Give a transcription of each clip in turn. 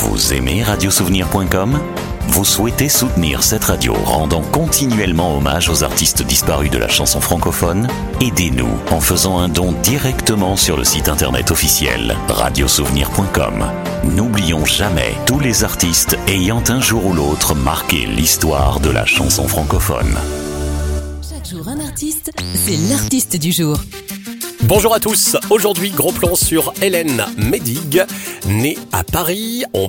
Vous aimez radiosouvenir.com ? Vous souhaitez soutenir cette radio rendant continuellement hommage aux artistes disparus de la chanson francophone ? Aidez-nous en faisant un don directement sur le site internet officiel radiosouvenir.com. N'oublions jamais tous les artistes ayant un jour ou l'autre marqué l'histoire de la chanson francophone. Chaque jour un artiste, c'est l'artiste du jour. Bonjour à tous, aujourd'hui gros plan sur Hélène Médig. Née à Paris en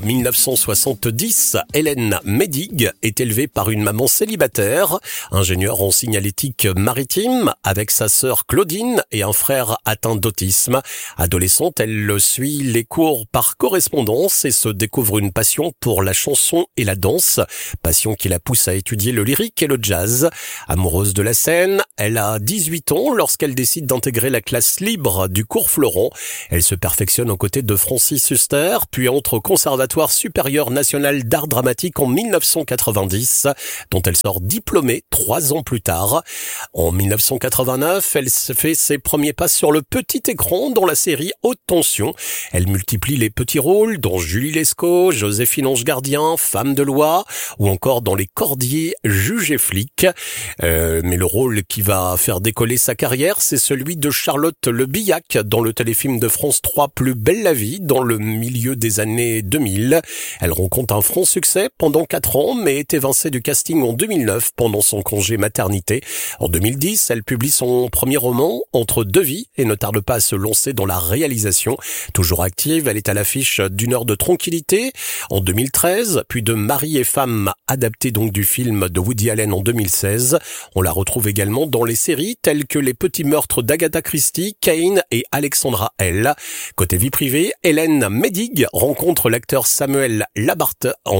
1970, Hélène Médig est élevée par une maman célibataire, ingénieure en signalétique maritime, avec sa sœur Claudine et un frère atteint d'autisme. Adolescente, elle suit les cours par correspondance et se découvre une passion pour la chanson et la danse, passion qui la pousse à étudier le lyrique et le jazz. Amoureuse de la scène, elle a 18 ans lorsqu'elle décide d'intégrer la classe libre du cours Florent. Elle se perfectionne aux côtés de Francis Huster, puis entre au Conservatoire supérieur national d'art dramatique en 1990, dont elle sort diplômée 3 ans plus tard. En 1989, elle fait ses premiers pas sur le petit écran dans la série Haute Tension. Elle multiplie les petits rôles, dont Julie Lescaut, Joséphine Ange Gardien, Femme de loi, ou encore dans Les Cordiers, Juge et flic. Mais le rôle qui va faire décoller sa carrière, c'est celui de Charlotte Le Billac dans le téléfilm de France 3 Plus belle la vie dans le milieu des années 2000. Elle rencontre un franc succès pendant 4 ans mais est évincée du casting en 2009 pendant son congé maternité. En 2010, elle publie son premier roman Entre deux vies et ne tarde pas à se lancer dans la réalisation. Toujours active, elle est à l'affiche d'Une heure de tranquillité en 2013, puis de Mari et femme, adapté donc du film de Woody Allen en 2016. On la retrouve également dans les séries telles que Les petits meurtres d'Agatha Christie, Kane et Alexandra L. Côté vie privée, Hélène Médig rencontre l'acteur Samuel Labarthe en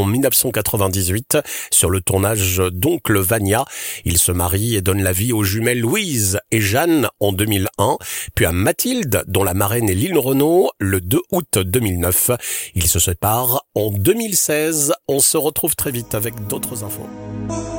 1998 sur le tournage d'Oncle Vania. Ils se marient et donnent la vie aux jumelles Louise et Jeanne en 2001, puis à Mathilde, dont la marraine est Lynn Renaud, le 2 août 2009. Ils se séparent en 2016. On se retrouve très vite avec d'autres infos.